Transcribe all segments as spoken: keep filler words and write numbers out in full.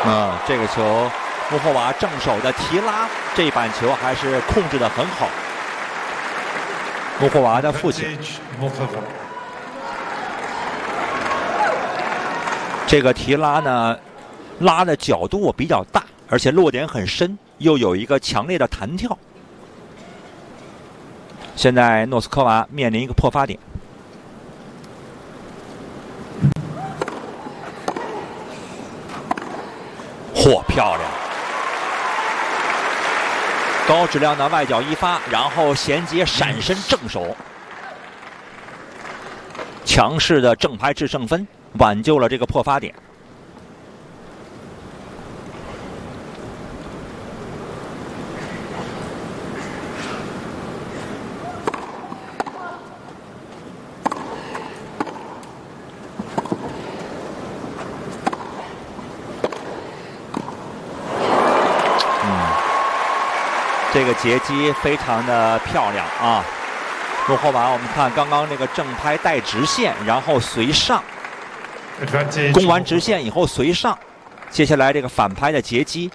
嗯，这个球，穆霍娃正手的提拉，这一板球还是控制得很好。穆霍娃的父亲，这个提拉呢，拉的角度比较大，而且落点很深，又有一个强烈的弹跳。现在诺斯科娃面临一个破发点。 嚯，漂亮！高质量的外角一发，然后衔接闪身正手，强势的正拍制胜分，挽救了这个破发点。这个截击非常的漂亮啊！穆霍娃，我们看刚刚那个正拍带直线，然后随上，攻完直线以后随上，接下来这个反拍的截击，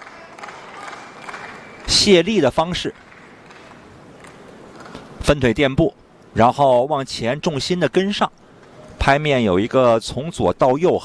卸力的方式，分腿垫步，然后往前重心的跟上，拍面有一个从左到右